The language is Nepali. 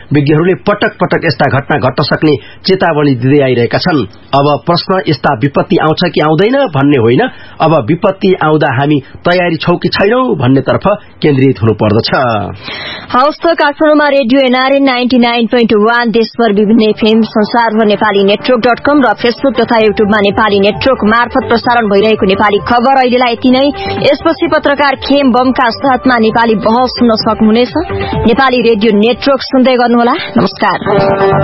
विज्ञहरूले पटक पटक यस्ता घटना घट्न सक्ने चेतावनी दिँदै आइरहेका छन्। अब प्रश्न यस्ता विपत्ति आउँछ कि आउँदैन भन्ने होइन, अब विपत्ति आउँदा हामी तयारी छौं कि छैनौं भन्नेतर्फ केन्द्रित हुनुपर्दछ। हवस् त, काठमाडौँमा रेडियो एनआरए 99.1 देशभर विभिन्न एफएम, संसारभर नेपाली नेटवर्क.com र फेसबुक तथा युट्युबमा नेपाली नेटवर्क मार्फत प्रसारण भइरहेको नेपाली खबर अहिलेलाई यति नै। यसपछि पत्रकार खेम बमका साथमा नेपाली बहस सुन्न सक्नुहुनेछ। नेपाली रेडियो नेटवर्क सुन्दै गर्नुहोला। नमस्कार।